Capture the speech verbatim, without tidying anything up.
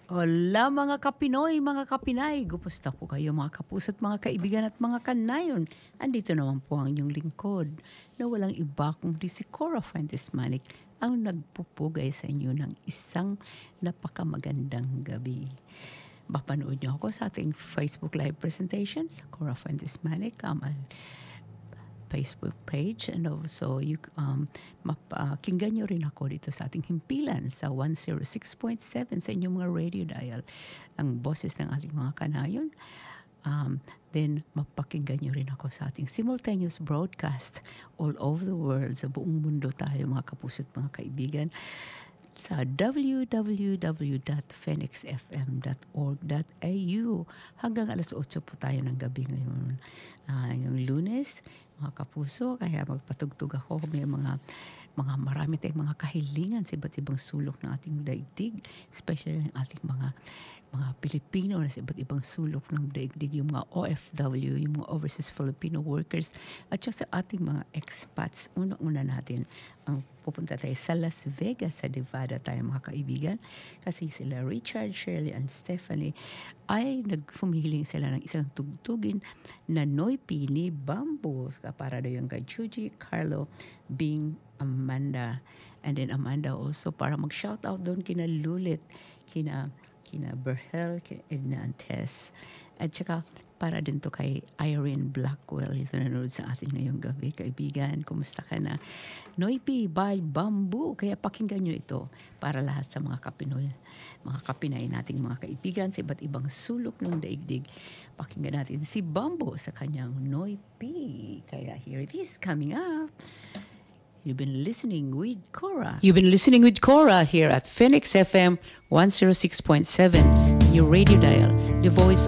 Hola mga kapinoy, mga kapinay. Gumusta po kayo mga kapuso't mga kaibigan at mga kanayon? Andito naman po ang inyong lingkod na walang iba kundi si Cora Fuentes Manic ang nagpupugay sa inyo ng isang napakamagandang gabi. Mapanood niyo ako sa ating Facebook Live presentation sa Cora Fuentes Manic. Um, Facebook page, and also you um mapakinggan nyo rin ako dito sa ating himpilan sa one oh six point seven sa inyong mga radio dial, ang boses ng ating mga kanayon. Um, then mapakinggan nyo rin ako sa ating simultaneous broadcast all over the world, sa buong mundo tayo mga kapuso't mga kaibigan, sa w w w dot phoenix f m dot org dot a u. Hanggang alas otso po tayo ng gabi ngayon. Uh, yung Lunes, mga kapuso, kaya magpatugtog ako. May mga, mga marami tayong mga kahilingan sa iba't ibang sulok ng ating daigdig, especially ng ating mga mga Pilipino na sa iba't ibang sulok ng daigdig, yung mga O F W, yung mga overseas Filipino workers, at saka sa ating mga expats. Una-una natin, ang pupunta tayo sa Las Vegas, sa Nevada tayo mga kaibigan, kasi sila Richard, Shirley, and Stephanie ay nagfumihiling sila ng isang tugtugin na Noy Pini Bamboo, para daw yung kay Chuji, Carlo, Bing, Amanda, and then Amanda also para mag-shout out doon kina Lulit, kina kina Berhel, kina Edna Antes, at saka para din to kay Irene Blackwell, ito nanonood sa atin ngayong gabi. Kaibigan, kumusta ka na? Noipi by Bamboo, kaya pakinggan nyo ito para lahat sa mga kapinoy, mga kapinay nating mga kaibigan sa iba't ibang sulok ng daigdig. Pakinggan natin si Bamboo sa kanyang Noipi. Kaya here it is, coming up. You've been listening with Cora. You've been listening with Cora here at Phoenix F M one oh six point seven, your radio dial, the voice